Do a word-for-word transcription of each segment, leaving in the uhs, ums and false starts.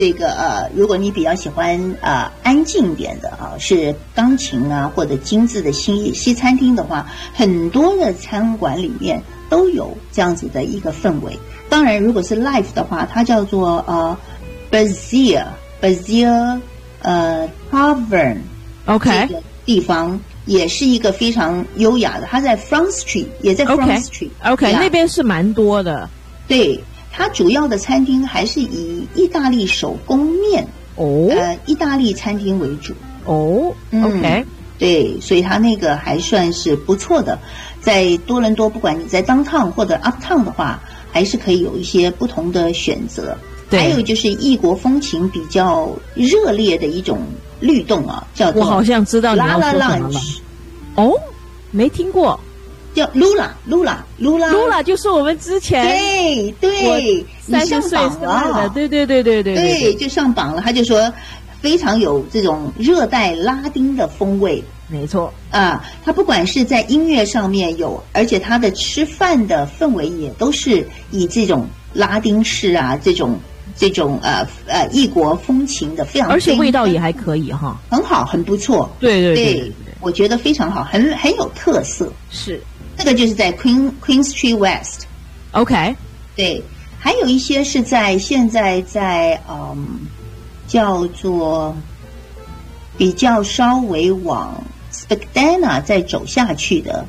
这个呃，如果你比较喜欢啊、呃、安静一点的啊，是钢琴啊或者精致的西西餐厅的话，很多的餐馆里面都有这样子的一个氛围。当然，如果是 live 的话，它叫做呃 Basil Basil 呃 Tavern。OK。这个地方也是一个非常优雅的，它在 Front Street， 也在 Front Street。OK， 那边是蛮多的。 对。它主要的餐厅还是以意大利手工面哦， 呃，意大利餐厅为主哦。嗯、OK， 对，所以它那个还算是不错的。在多伦多，不管你在 downtown 或者 uptown 的话，还是可以有一些不同的选择。还有就是异国风情比较热烈的一种律动啊，叫做我好像知道你要说什么了。哦，没听过。 叫 Lula Lula Lula Lula 就是我们之前对对你上榜了，对对对对对对，就上榜了。他就说非常有这种热带拉丁的风味， 没错啊。他不管是在音乐上面有，而且他的吃饭的氛围也都是以这种拉丁式啊，这种这种呃呃异国风情的，非常， 而且味道也还可以哈， 很好，很不错。 对对 对, 对, 对, 对， 我觉得非常好，很很有特色， 是。 这个就是在 Queen Queen Street West，OK， 对，还有一些是在现在在嗯叫做比较稍微往 Spadina 再走下去的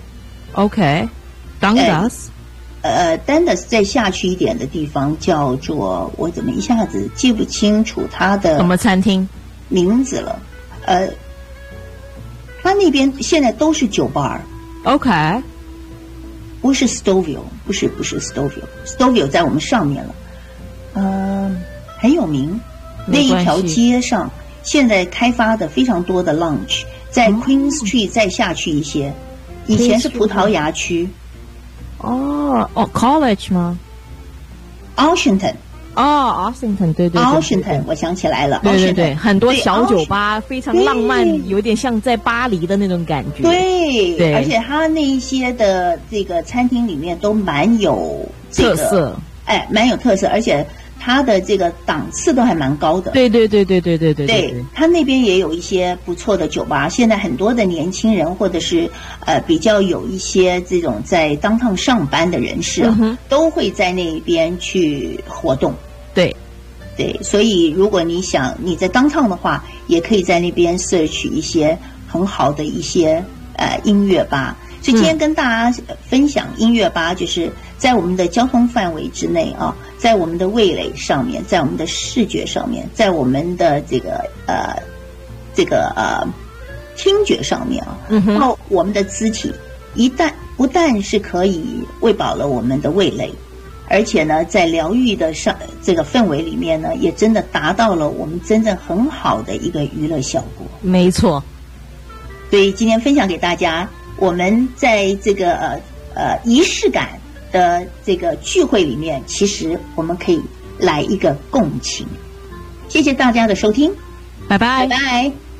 ，OK，Dundas， 呃 Dundas 再下去一点的地方叫做我怎么一下子记不清楚它的什么餐厅名字了，呃，它那边现在都是酒吧 ，OK。 不是 Stoville， 不是不是 Stoville，Stoville 在我们上面了，嗯、呃，很有名。那一条街上现在开发的非常多的 lounge， 在 Queen Street 再下去一些，以前是葡萄牙区。 哦哦 ，College 吗 ？Washington。 哦 ，Washington， 对对 ，Washington， 我想起来了， 对对对，很多小酒吧，非常浪漫，有点像在巴黎的那种感觉。 对，对，而且它那一些的这个餐厅里面都蛮有、这个、 特色， 哎，蛮有特色，而且它的这个档次都还蛮高的。 对对对对对对对对，对，它那边也有一些不错的酒吧。现在很多的年轻人或者是呃比较有一些这种在downtown上班的人士啊、嗯，都会在那边去活动。 对， 对，所以如果你想你在downtown的话，也可以在那边 search 一些很好的一些呃音乐吧。所以今天跟大家分享音乐吧，就是在我们的交通范围之内啊，在我们的味蕾上面，在我们的视觉上面，在我们的这个呃这个呃听觉上面啊，然后我们的肢体一旦不但是可以喂饱了我们的味蕾，而且呢，在疗愈的上这个氛围里面呢，也真的达到了我们真正很好的一个娱乐效果。 没错， 所以今天分享给大家，我们在这个呃呃仪式感的这个聚会里面，其实我们可以来一个共情。谢谢大家的收听， 拜拜， 拜拜。